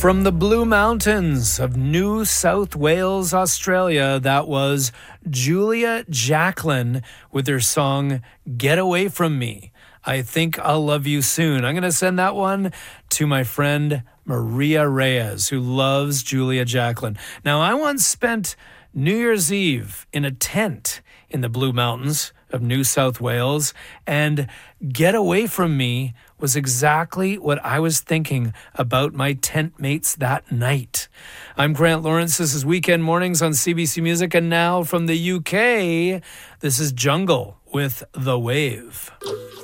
From the Blue Mountains of New South Wales, Australia, that was Julia Jacklin with her song, Get Away From Me. I think I'll love you soon. I'm going to send that one to my friend Maria Reyes, who loves Julia Jacklin. Now, I once spent New Year's Eve in a tent in the Blue Mountains of New South Wales, and Get Away From Me was exactly what I was thinking about my tent mates that night. I'm Grant Lawrence. This is Weekend Mornings on CBC Music, and now from the UK, this is Jungle with The Wave.